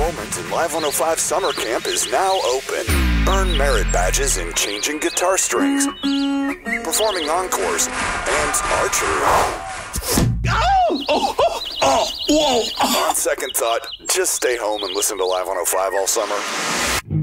enrollment in Live 105 Summer Camp is now open. Earn merit badges in changing guitar strings, performing encores, and archery. Whoa! On second thought, just stay home and listen to Live 105 all summer.